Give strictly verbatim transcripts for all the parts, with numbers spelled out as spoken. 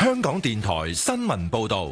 香港電台新聞報道。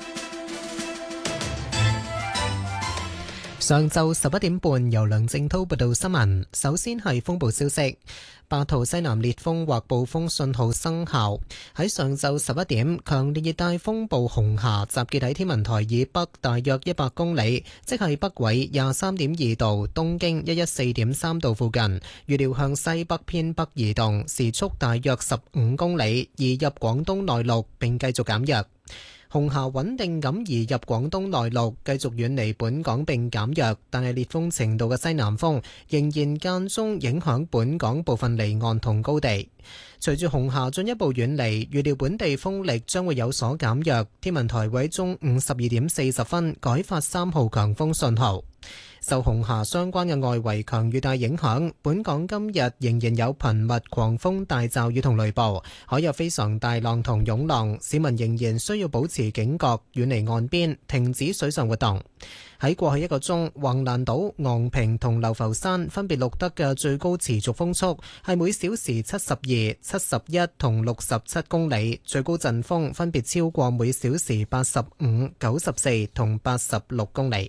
上晝十一點半，由梁正濤報道新聞。首先係風暴消息，八號西南烈風或暴風信號生效。喺上晝十一點，強烈熱帶風暴紅霞集結喺天文台以北大約一百公里，即係北緯廿三點二度、東經一一四點三度附近。預料向西北偏北移動，時速大約十五公里，移入廣東內陸並繼續減弱。紅霞穩定咁移入廣東內陸，繼續遠離本港並減弱，但係烈風程度嘅西南風仍然間中影響本港部分離岸同高地。隨住紅霞進一步遠離，預料本地風力將會有所減弱。天文台會喺中午十二點四十分改發三號強風信號。受紅霞相關嘅外圍強雨帶影響，本港今日仍然有頻密狂風大驟雨同雷暴，海有非常大浪同湧浪，市民仍然需要保持警覺，遠離岸邊，停止水上活動。喺過去一個鐘，橫瀾島、昂坪同流浮山分別錄得嘅最高持續風速係每小時七十二、七十一同六十七公里，最高陣風分別超過每小時八十五、九十四同八十六公里。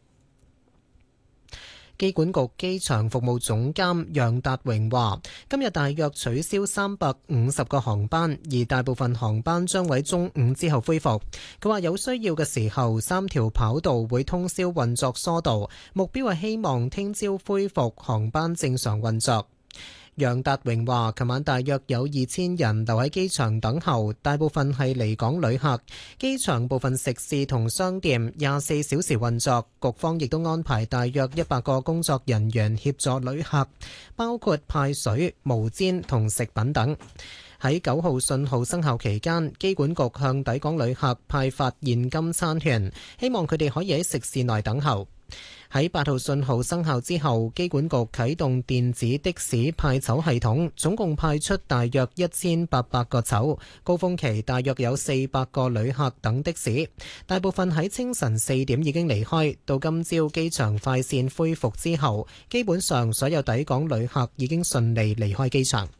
機管局機場服務總監楊達榮話，今日大約取消三百五十個航班，而大部分航班將喺中午之後恢復。佢話有需要嘅時候，三條跑道會通宵運作疏導，目標係希望聽朝恢復航班正常運作。楊達榮話，琴晚大約有二千人留喺機場等候，大部分係離港旅客。機場部分食肆同商店廿四小時運作，局方亦都安排大約一百個工作人員協助旅客，包括派水、毛氈同食品等。喺九號信號生效期間，機管局向抵港旅客派發現金餐券，希望佢哋可以喺食肆內等候。喺八號信號生效之後，機管局啟動電子的士派籌系統，總共派出大約一千八百個籌，高峰期大約有四百個旅客等的士，大部分喺清晨四點已經離開。到今朝機場快線恢復之後，基本上所有抵港旅客已經順利離開機場。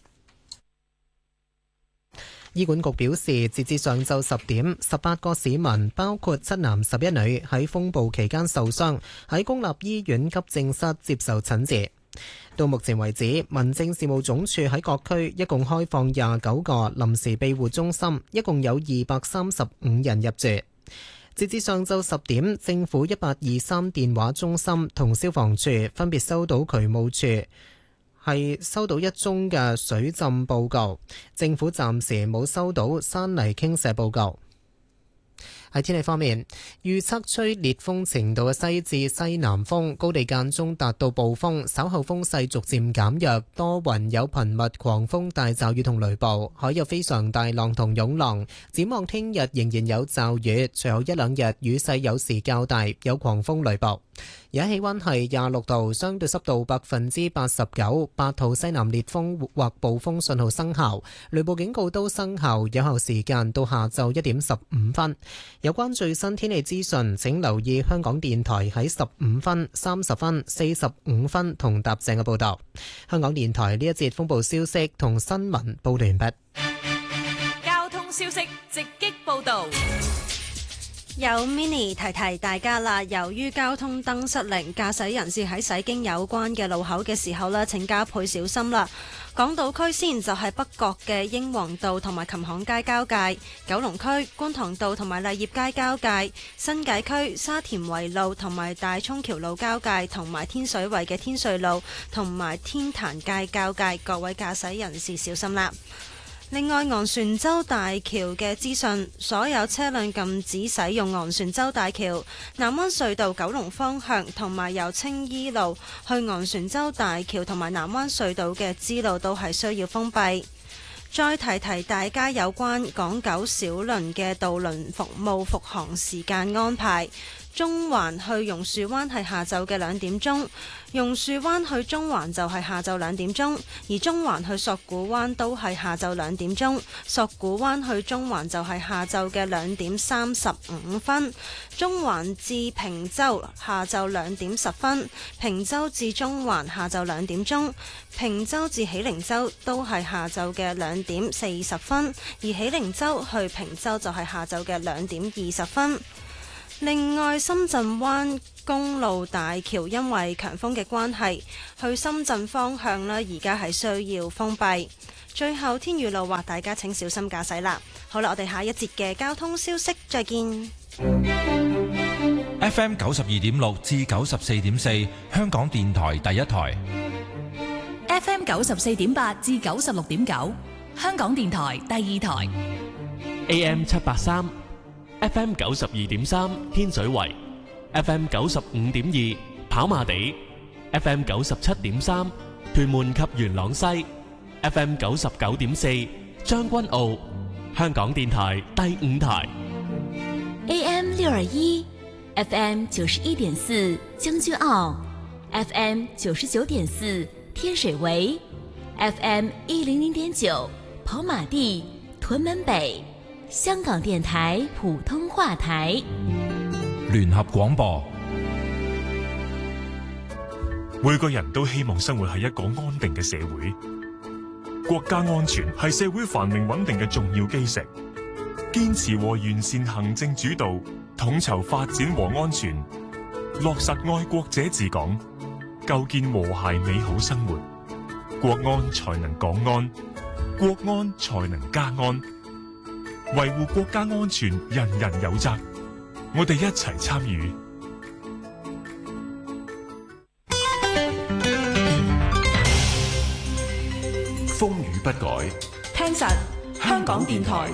醫管局表示，截至上晝十點，十八個市民，包括七男十一女，喺風暴期間受傷，喺公立醫院急症室接受診治。到目前為止，民政事務總署喺各區一共開放廿九個臨時庇護中心，一共有二百三十五人入住。截至上晝十點，政府一八二三電話中心同消防處分別收到渠務處係收到一宗嘅水浸報告，政府暫時冇收到山泥傾瀉報告。喺天氣方面，預測吹烈風程度嘅西至西南風，高地間中達到暴風，稍後風勢逐漸減弱，多雲有頻密狂風大驟雨同雷暴，海有非常大浪同湧浪。展望聽日仍然有驟雨，隨後一兩日雨勢有時較大，有狂風雷暴。而家氣溫係廿六度，相對濕度百分之八十九，八號西南烈風或暴風信號生效，雷暴警告都生效，有效時間到下晝一點十五分。有關最新天氣資訊，請留意香港電台喺十五分、三十分、四十五分同踏正嘅報道。香港電台呢一節風暴消息同新聞報道完畢。 交通消息直擊報道。 有 mini 提提大家啦，由於交通燈失靈，駕駛人士喺駛經有關嘅路口嘅時候呢，請加倍小心啦。港島區先就係北角嘅英皇道同埋琴行街交界，九龍區觀塘道同埋勵業街交界，新界區沙田圍路同埋大涌橋路交界，同埋天水圍嘅天瑞路同埋天壇街交界，各位駕駛人士小心啦。另外，昂船洲大橋嘅資訊，所有車輛禁止使用昂船洲大橋。南灣隧道九龍方向同埋由青衣路去昂船洲大橋同埋南灣隧道嘅支路都係需要封閉。再提提大家有關港九小輪嘅渡輪服務復航時間安排。 中環去榕樹灣係下晝嘅兩點鐘，榕樹灣去中環就係下晝兩點鐘，而中環去索罟灣都係下晝兩點鐘，索罟灣去中環就係下晝嘅兩點三十五分，中環至坪洲下晝兩點十分，坪洲至中環下晝兩點鐘，坪洲至喜靈洲都係下晝嘅兩點四十分，而喜靈洲去坪洲就係下晝嘅兩點二十分。另外，深圳灣公路大橋因為強風嘅關係，去深圳方向呢而家係需要封閉。最後天雨路滑，大家請小心駕駛啦。好啦，我哋下一節嘅交通消息再見。 F M 九十二點六至九十四點四，香港電台第一台。 F M 九十四點八至九十六點九，香港電台第二台。 A M 七八三。F M 九十二點三天水圍 ，F M 九十五點二跑馬地 ，F M 九十七點三屯門及元朗西 ，F M 九十九點四將軍澳，香港電台第五台 ，A M 六二一 ，F M 九十一點四將軍澳 ，F M 九十九點四天水圍 ，F M 一零零點九跑馬地屯門北。香港電台普通話台聯合廣播。 每個人都希望生活喺一個安定嘅社會，國家安全係社會繁榮穩定嘅重要基石。堅持和完善行政主導，統籌發展和安全，落實愛國者治港，構建和諧美好生活，國安才能港安，國安才能家安。維護國家安全，人人有責。我哋一齊參與。 風雨不改， 聽實香港電台。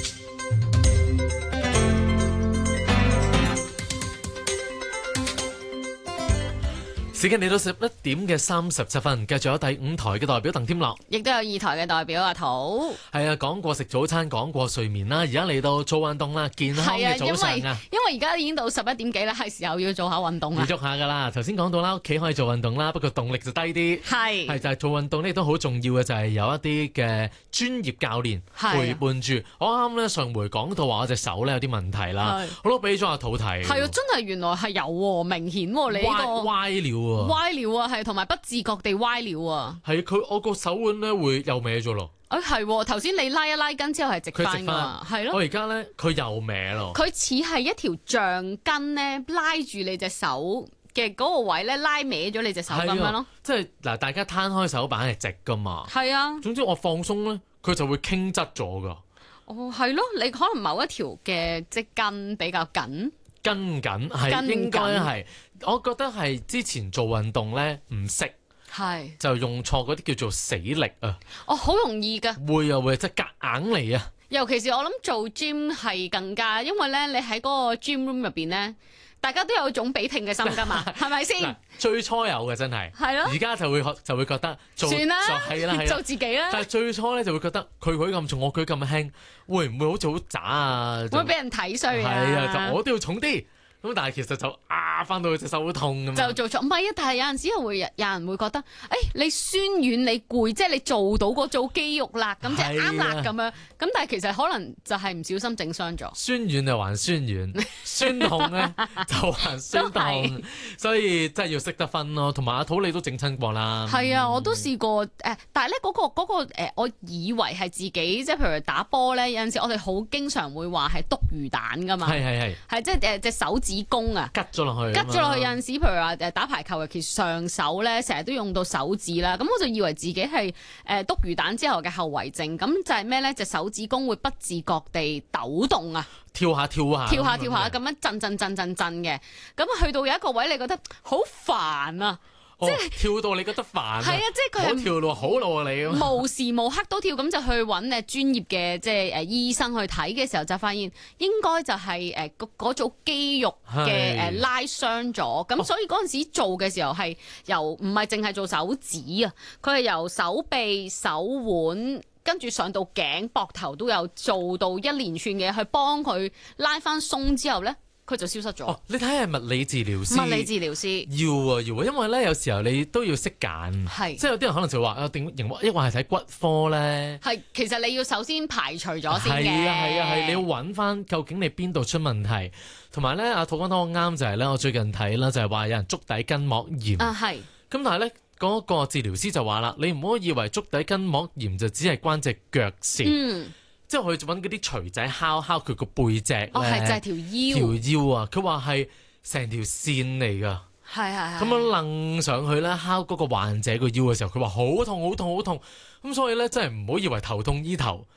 時間嚟到十一點嘅三十七分，繼續有第五台嘅代表鄧添樂， 亦都有二台嘅代表阿土。 係啊，講過食早餐，講過睡眠啦，而家嚟到做運動啦，健康嘅早上啊。 因為而家已經到十一點幾啦，係時候要做下運動啦。 要喐下噶啦，頭先講到啦，屋企可以做運動啦，不過動力就低啲。係係就係、是、做運動呢，都好重要嘅，就係有一啲嘅專業教練陪伴住。我啱啱咧上回講到話我隻手咧有啲問題啦，我都俾咗阿土睇。 係啊，真係原來係有明顯喎，你呢、這個歪了。 歪了啊，係同埋不自覺地歪了啊！ 係佢我個手腕咧會又歪咗咯。 誒係，頭先你拉一拉筋之後係直翻噶嘛，係咯。我而家咧佢又歪咯。佢似係一條橡筋咧拉住你隻手嘅嗰個位咧，拉歪咗你隻手咁樣咯。 即係嗱，大家攤開手板係直噶嘛。 係啊。總之我放鬆咧，佢就會傾側咗噶。 哦，係咯，你可能某一條嘅即筋比較緊。 跟緊係應該係，我覺得係之前做運動咧唔識，係就用錯嗰啲叫做死力啊！ 哦，好容易噶， 會啊會，即係夾硬嚟啊！ 尤其是我諗做 gym 係更加，因為咧你喺嗰個 gym room 入邊咧，大家都有種比拼嘅心噶嘛，係咪先？最初有嘅真係，係咯，而家就會就會覺得做算啦，係啦，做自己啦。但係最初咧就會覺得佢舉咁重，我舉咁輕，會唔會好似好渣啊？會俾人睇衰啊？係啊，就我都要重啲。咁但係其實就啊，翻到去隻手好痛咁就做錯，唔係啊！但係有陣時又會有人會覺得，誒、哎、你酸軟你攰，即係你做到嗰組肌肉啦，咁就啱啦咁樣。咁但係其實可能就係唔小心整傷咗。酸軟就還酸軟，酸痛咧就還酸痛，所以真係要識得分咯。同埋阿土你都整親過啦。係啊，我都試過誒、呃，但係咧嗰個嗰、嗰個、呃、我以為係自己即係譬如打波咧，有陣時我哋好經常會話係篤魚蛋噶嘛。係係係，係即係誒隻手指公啊，拮咗落去，拮咗落去有陣時，譬如話誒打排球，尤其上手咧，成日都用到手指啦。咁我就以為自己係誒篤魚蛋之後嘅後遺症。咁就係咩咧？隻手指公會不自覺地抖動啊，跳下跳下，跳下跳下咁樣震震震震震嘅。咁去到有一個位，你覺得好煩啊！即係、哦、跳到你覺得煩啊！係啊，即係佢係跳到好咯你咁。無時無刻都跳，咁就去揾誒專業嘅即係誒醫生去睇嘅時候，就發現應該就係誒嗰嗰組肌肉嘅誒拉傷咗。咁所以嗰陣時做嘅時候係由唔係淨係做手指啊，佢係由手臂、手腕跟住上到頸、膊頭都有做到一連串嘅去幫佢拉翻鬆之後咧。 佢就消失咗。 哦，你睇下物理治療師， 物理治療師要啊要啊，因為咧有時候你都要識揀， 係即係有啲人可能就話啊定抑或係睇骨科咧， 係其實你要首先排除咗先嘅， 係啊係啊係，你要揾翻究竟你邊度出問題，同埋咧阿土講得好啱就係咧，我最近睇啦就係話有人足底筋膜炎啊係， 咁但係咧。嗰個治療師就話啦，你唔好以為足底筋膜炎就只係關隻腳事，嗯、即係去揾嗰啲錘仔敲敲佢個背脊咧， 哦係就係條腰， 條腰啊！佢話係成條線嚟㗎， 係係係， 咁樣掕上去咧，敲嗰個患者個腰嘅時候，佢話好痛好痛好痛，咁所以咧真係唔好以為頭痛醫頭。